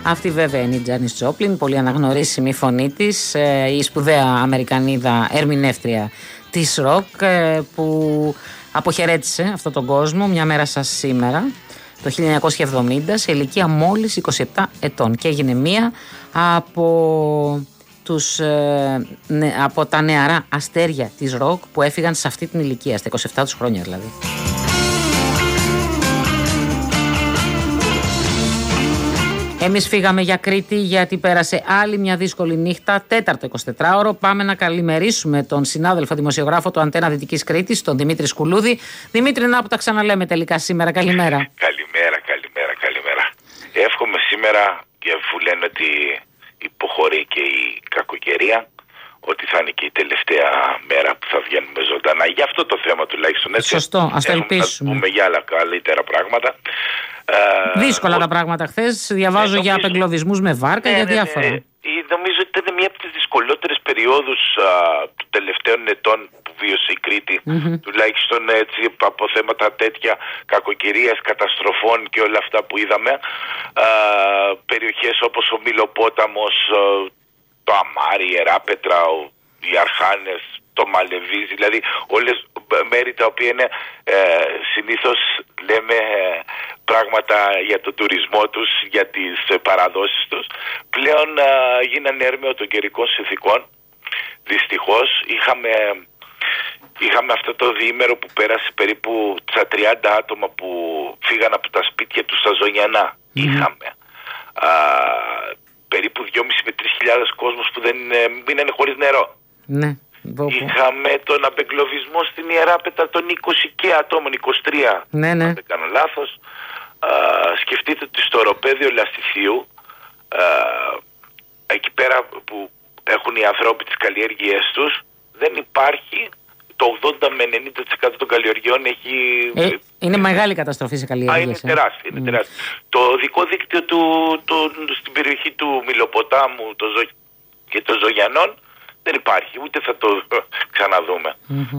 Αυτή βέβαια είναι η Τζάνις Τζόπλιν, πολύ αναγνωρίσιμη φωνή της, η σπουδαία Αμερικανίδα ερμηνεύτρια της ροκ, που αποχαιρέτησε αυτόν τον κόσμο μια μέρα σαν σήμερα, το 1970, σε ηλικία μόλις 27 ετών, και έγινε μία από τα νεαρά αστέρια της ροκ που έφυγαν σε αυτή την ηλικία, στα 27 τους χρόνια δηλαδή. Εμείς φύγαμε για Κρήτη γιατί πέρασε άλλη μια δύσκολη νύχτα, τέταρτο 24ωρο. Πάμε να καλημερίσουμε τον συνάδελφο δημοσιογράφο του Αντένα Δυτικής Κρήτης, τον Δημήτρη Σκουλούδη. Δημήτρη, να που τα ξαναλέμε τελικά σήμερα. Καλημέρα. Καλημέρα. Εύχομαι σήμερα, και αφού λένε ότι υποχωρεί και η κακοκαιρία, ότι θα είναι και η τελευταία μέρα που θα βγαίνουμε ζωντανά. Για αυτό το θέμα τουλάχιστον, έτσι. Σωστό, ας το ελπίσουμε. Θα πούμε για άλλα καλύτερα πράγματα. Δύσκολα τα πράγματα χθες. Διαβάζω για απεγκλωβισμούς με βάρκα, για διάφορα. Νομίζω ότι ήταν μία από τις δυσκολότερες περιόδους των τελευταίων ετών που βίωσε η Κρήτη. Τουλάχιστον έτσι, από θέματα τέτοια κακοκαιρίας, καταστροφών και όλα αυτά που είδαμε. Περιοχές όπως ο Μήλοπόταμος, το Αμάρι, η Ιεράπετρα, οι Αρχάνες, το Μαλεβίζ, δηλαδή όλες μέρη τα οποία είναι συνήθως λέμε πράγματα για τον τουρισμό τους, για τις παραδόσεις τους, πλέον γίνανε έρμεο των καιρικών συνθηκών. Δυστυχώς είχαμε αυτό το διήμερο που πέρασε περίπου στα 30 άτομα που φύγαν από τα σπίτια τους στα Ζωνιανά. Είχαμε περίπου 2.500 με 3.000 κόσμος που δεν μείνανε χωρίς νερό. Ναι. Είχαμε τον απεγκλωβισμό στην Ιεράπετρα των 20 και ατόμων, 23, ναι. αν δεν κάνω λάθος. Σκεφτείτε ότι στο οροπέδιο Λαστιθίου, εκεί πέρα που έχουν οι ανθρώποι τις καλλιέργειές τους, δεν υπάρχει, το 80 με 90% των καλλιεργειών έχει... είναι μεγάλη καταστροφή σε καλλιέργειες. Είναι τεράστιο. Το δικό δίκτυο στην περιοχή του Μηλοποτάμου και των Ζογιανών δεν υπάρχει, ούτε θα το ξαναδούμε.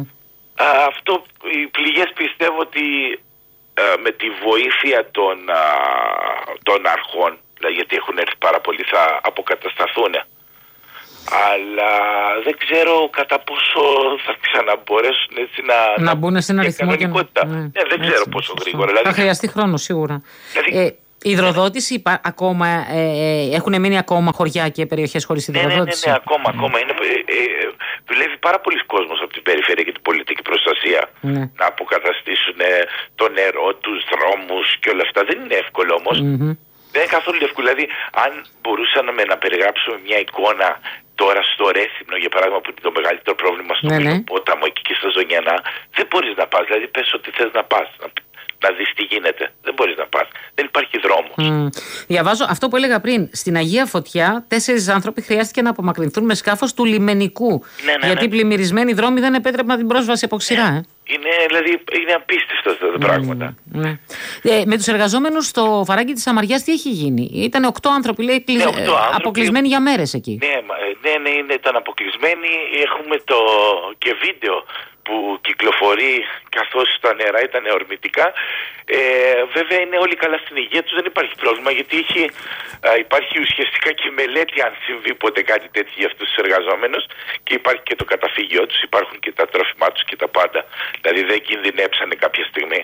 Οι πληγές πιστεύω ότι με τη βοήθεια των αρχών, δηλαδή γιατί έχουν έρθει πάρα πολλοί, θα αποκατασταθούν. Αλλά δεν ξέρω κατά πόσο θα ξαναμπορέσουν έτσι να μπουν σε ένα ρυθμό και δεν ξέρω πόσο γρήγορα. Δηλαδή, θα χρειαστεί χρόνο σίγουρα. Η υδροδότηση ακόμα, έχουν μείνει ακόμα χωριά και περιοχές χωρίς υδροδότηση. Ναι, ακόμα. Δουλεύει πάρα πολλοί κόσμος από την περιφέρεια και την πολιτική προστασία να αποκαταστήσουν το νερό, τους δρόμους και όλα αυτά. Δεν είναι εύκολο όμως. Δεν είναι καθόλου εύκολο. Δηλαδή, αν μπορούσαμε να περιγράψουμε μια εικόνα τώρα στο Ρέθυμνο, για παράδειγμα, που είναι το μεγαλύτερο πρόβλημα στο Μήλοπόταμο, εκεί και στα Ζωνιανά, δεν μπορείς να πας. Δηλαδή, πες ότι θες να πας. Να δεις τι γίνεται. Δεν μπορείς να πας. Δεν υπάρχει δρόμος. Διαβάζω αυτό που έλεγα πριν. Στην Αγία Φωτιά, 4 άνθρωποι χρειάστηκε να απομακρυνθούν με σκάφος του λιμενικού. Γιατί οι πλημμυρισμένοι δρόμοι δεν επέτρεπαν την πρόσβαση από ξηρά. Είναι απίστευτο αυτά τα πράγματα. Με τους εργαζόμενους στο βαράγγι της Σαμαριάς τι έχει γίνει? Ήταν 8 άνθρωποι, λέει, αποκλεισμένοι για μέρες εκεί. Ναι, ήταν αποκλεισμένοι. Έχουμε και βίντεο που κυκλοφορεί καθώς τα νερά ήταν ορμητικά. Βέβαια είναι όλοι καλά στην υγεία τους, δεν υπάρχει πρόβλημα, γιατί υπάρχει ουσιαστικά και μελέτη αν συμβεί ποτέ κάτι τέτοιο για αυτούς τους εργαζόμενους, και υπάρχει και το καταφύγιό τους, υπάρχουν και τα τρόφιμά τους και τα πάντα. Δηλαδή δεν κινδυνέψανε κάποια στιγμή.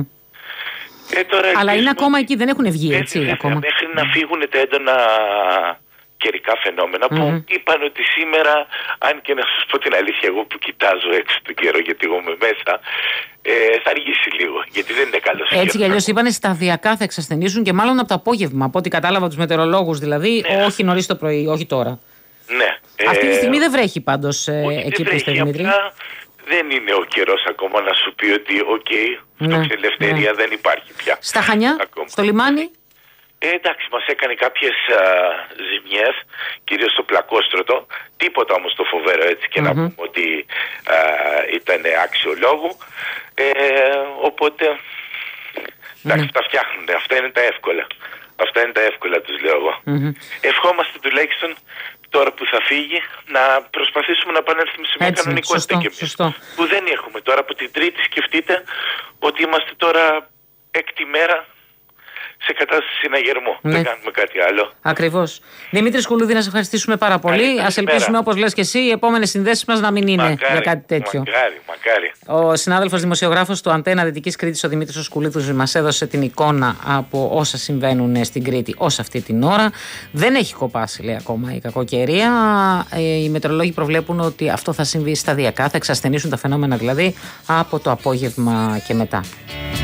Αλλά είναι ακόμα εκεί, δεν έχουν βγει έτσι ακόμα. Μέχρι να φύγουν τα έντονα καιρικά φαινόμενα που είπαν ότι σήμερα, αν και να σας πω την αλήθεια, εγώ που κοιτάζω έξω τον καιρό γιατί εγώ είμαι μέσα, θα αργήσει λίγο, γιατί δεν είναι καλός καιρός. Έτσι κι αλλιώς είπανε σταδιακά θα εξασθενήσουν, και μάλλον από το απόγευμα, από ό,τι κατάλαβα τους μετεωρολόγους δηλαδή, όχι νωρίς το πρωί, όχι τώρα. Ναι. Αυτή τη στιγμή δεν βρέχει πάντως εκεί που είστε, Δημήτρη. Δεν είναι ο καιρός ακόμα να σου πει ότι στην ελευθερία δεν υπάρχει πια. Στα Χανιά, στο λιμάνι. Εντάξει, μας έκανε κάποιες ζημιές, κυρίως στο Πλακόστρωτο. Τίποτα όμως το φοβερό, έτσι, και να πούμε ότι ήταν άξιο λόγου. Οπότε, εντάξει, τα φτιάχνουν. Αυτά είναι τα εύκολα. Τους λέω εγώ. Ευχόμαστε τουλάχιστον τώρα που θα φύγει να προσπαθήσουμε να επανέλθουμε σε μια κανονικότητα και εμείς. Που δεν έχουμε τώρα από την Τρίτη. Σκεφτείτε ότι είμαστε τώρα 6η μέρα σε κατάσταση συναγερμού. Δεν κάνουμε κάτι άλλο. Ακριβώς. Δημήτρη Σκουλούδη, να σε ευχαριστήσουμε πάρα πολύ. Ας ελπίσουμε, όπως λες και εσύ, οι επόμενες συνδέσεις μας να μην είναι για κάτι τέτοιο. Μακάρι. Ο συνάδελφος δημοσιογράφος του Αντένα Δυτικής Κρήτης, ο Δημήτρης Σκουλούδης, μας έδωσε την εικόνα από όσα συμβαίνουν στην Κρήτη ως αυτή την ώρα. Δεν έχει κοπάσει, λέει, ακόμα η κακοκαιρία. Οι μετεωρολόγοι προβλέπουν ότι αυτό θα συμβεί σταδιακά, θα εξασθενήσουν τα φαινόμενα δηλαδή από το απόγευμα και μετά.